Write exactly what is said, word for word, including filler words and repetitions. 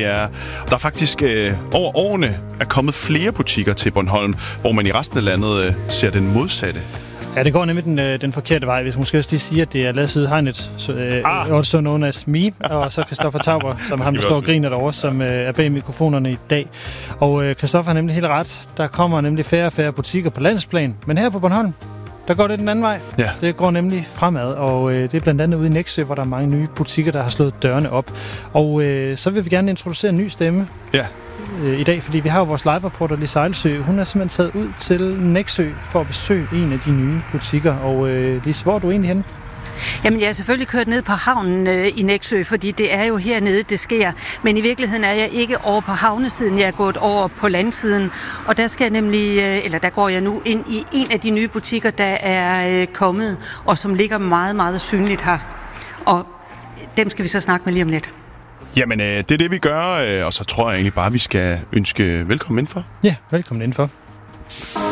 Det er, der er faktisk øh, over årene er kommet flere butikker til Bornholm, hvor man i resten af landet øh, ser den modsatte. Ja, det går nemlig den, den forkerte vej. Hvis måske også lige siger, at det er Lasse Ydhegnet, øh, også known as me, og så Christoffer Tauber, som ham, der står og griner derovre, som øh, er bag mikrofonerne i dag. Og øh, Christoffer har nemlig helt ret. Der kommer nemlig færre og færre butikker på landsplan. Men her på Bornholm, der går det den anden vej. Ja. Det går nemlig fremad, og øh, det er blandt andet ude i Nexø, hvor der er mange nye butikker, der har slået dørene op. Og øh, så vil vi gerne introducere en ny stemme. Ja. I dag, fordi vi har jo vores live-reporter Lis Ejlsø. Hun er simpelthen taget ud til Nexø for at besøge en af de nye butikker. Og øh, Lis, hvor er du egentlig henne? Jamen, jeg er selvfølgelig kørt ned på havnen øh, i Nexø, fordi det er jo hernede, det sker. Men i virkeligheden er jeg ikke over på havnesiden, jeg er gået over på landsiden. Og der skal jeg nemlig, øh, eller der går jeg nu ind i en af de nye butikker, der er øh, kommet, og som ligger meget, meget synligt her. Og dem skal vi så snakke med lige om lidt. Jamen, øh, det er det, vi gør, øh, og så tror jeg egentlig bare, vi skal ønske velkommen indenfor. Ja, velkommen indenfor.